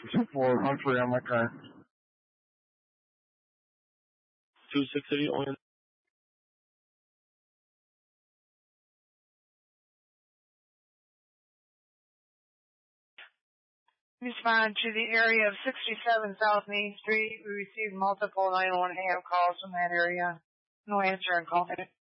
For Humphrey on my car. 2680 on. Respond to the area of 67 South Main Street. We received multiple 911 AM calls from that area. No answer and call back.